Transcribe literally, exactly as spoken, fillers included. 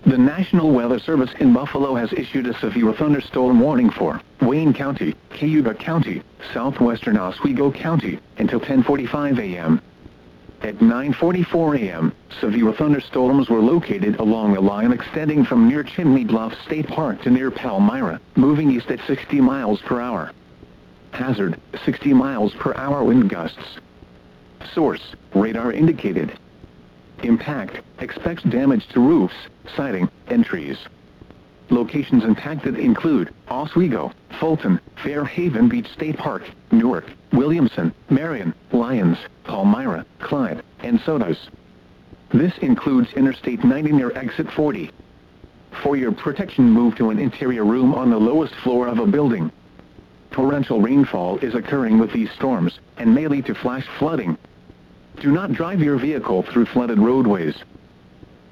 The National Weather Service in Buffalo has issued a severe thunderstorm warning for Wayne County, Cayuga County, southwestern Oswego County, until ten forty-five a m At nine forty-four a m, severe thunderstorms were located along a line extending from near Chimney Bluff State Park to near Palmyra, moving east at sixty miles per hour. Hazard, sixty miles per hour wind gusts. Source, radar indicated. Impact, expects damage to roofs, siding, and trees. Locations impacted include Oswego, Fulton, Fairhaven Beach State Park, Newark, Williamson, Marion, Lyons, Palmyra, Clyde, and Sodas. This includes Interstate ninety near Exit forty. For your protection, move to an interior room on the lowest floor of a building. Torrential rainfall is occurring with these storms, and may lead to flash flooding. Do not drive your vehicle through flooded roadways.